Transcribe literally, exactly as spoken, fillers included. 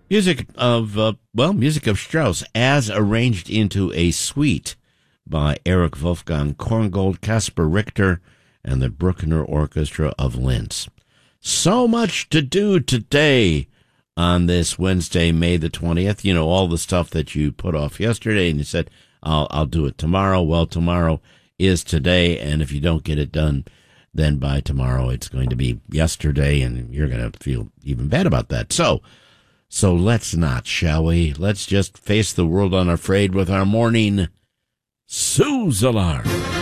Music of, uh, well, music of Strauss as arranged into a suite by Eric Wolfgang Korngold, Caspar Richter, and the Bruckner Orchestra of Linz. So much to do today on this Wednesday, May the twentieth. You know, all the stuff that you put off yesterday and you said, I'll, I'll do it tomorrow. Well, tomorrow is today, and if you don't get it done, then by tomorrow it's going to be yesterday, and you're going to feel even bad about that. So, so let's not, shall we? Let's just face the world unafraid with our morning Suze alarm.